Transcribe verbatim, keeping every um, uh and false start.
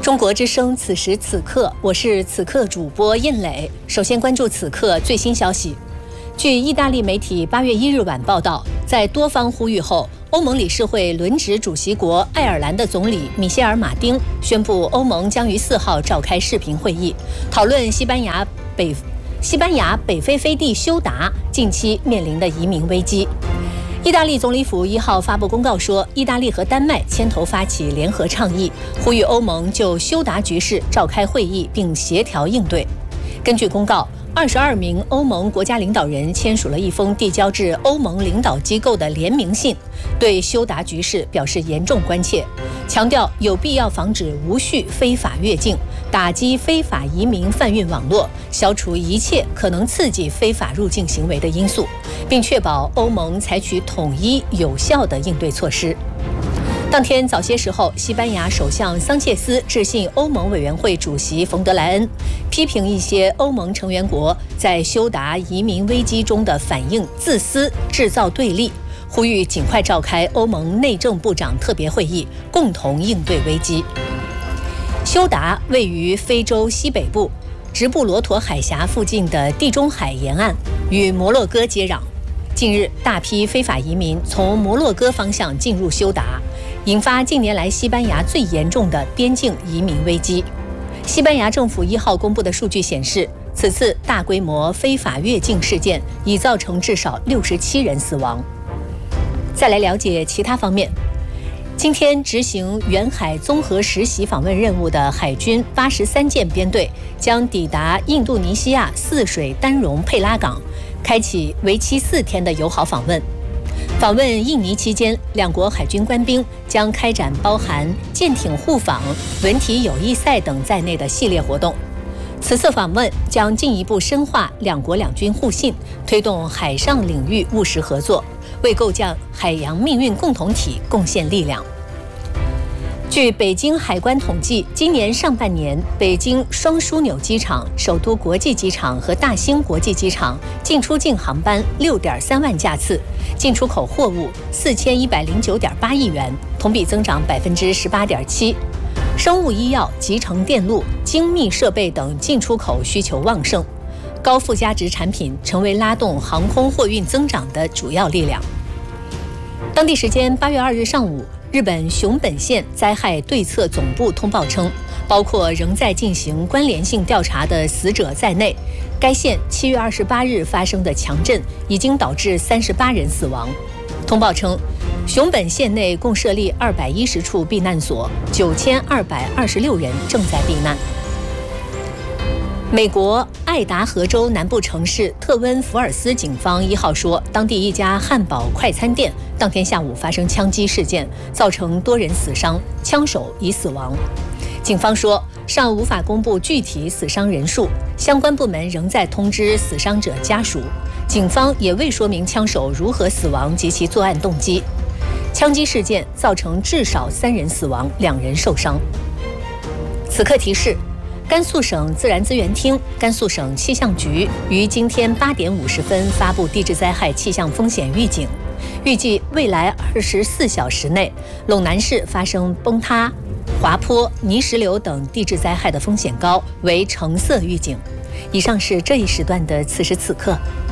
中国之声，此时此刻，我是此刻主播印磊。首先关注此刻最新消息。据意大利媒体八月一日晚报道，在多方呼吁后，欧盟理事会轮值主席国爱尔兰的总理米歇尔·马丁宣布，欧盟将于四号召开视频会议，讨论西班牙北西班牙北非飞地休达近期面临的移民危机。意大利总理府一号发布公告说，意大利和丹麦牵头发起联合倡议，呼吁欧盟就休达局势召开会议并协调应对。根据公告，二十二名欧盟国家领导人签署了一封递交至欧盟领导机构的联名信，对休达局势表示严重关切，强调有必要防止无序非法越境，打击非法移民贩运网络，消除一切可能刺激非法入境行为的因素，并确保欧盟采取统一有效的应对措施。当天早些时候，西班牙首相桑切斯致信欧盟委员会主席冯德莱恩，批评一些欧盟成员国在休达移民危机中的反应自私，制造对立，呼吁尽快召开欧盟内政部长特别会议，共同应对危机。休达位于非洲西北部直布罗陀海峡附近的地中海沿岸，与摩洛哥接壤。近日，大批非法移民从摩洛哥方向进入休达，引发近年来西班牙最严重的边境移民危机。西班牙政府一号公布的数据显示，此次大规模非法越境事件已造成至少六十七人死亡。再来了解其他方面。今天执行远海综合实习访问任务的海军八十三舰编队将抵达印度尼西亚泗水丹戎佩拉港，开启为期四天的友好访问。访问印尼期间，两国海军官兵将开展包含舰艇互访、文体友谊赛等在内的系列活动。此次访问将进一步深化两国两军互信，推动海上领域务实合作，为构建海洋命运共同体贡献力量。据北京海关统计，今年上半年，北京双枢纽机场、首都国际机场和大兴国际机场进出境航班六点三万架次，进出口货物四千一百零九点八亿元，同比增长百分之十八点七。生物医药、集成电路、精密设备等进出口需求旺盛，高附加值产品成为拉动航空货运增长的主要力量。当地时间八月二日上午，日本熊本县灾害对策总部通报称，包括仍在进行关联性调查的死者在内，该县七月二十八日发生的强震已经导致三十八人死亡。通报称，熊本县内共设立二百一十处避难所，九千二百二十六人正在避难。美国爱达荷州南部城市特温福尔斯警方一号说，当地一家汉堡快餐店当天下午发生枪击事件，造成多人死伤，枪手已死亡。警方说，尚无法公布具体死伤人数，相关部门仍在通知死伤者家属。警方也未说明枪手如何死亡及其作案动机。枪击事件造成至少三人死亡，两人受伤。此刻提示：甘肃省自然资源厅、甘肃省气象局于今天八点五十分发布地质灾害气象风险预警，预计未来二十四小时内，陇南市发生崩塌、滑坡、泥石流等地质灾害的风险高，为橙色预警。以上是这一时段的此时此刻，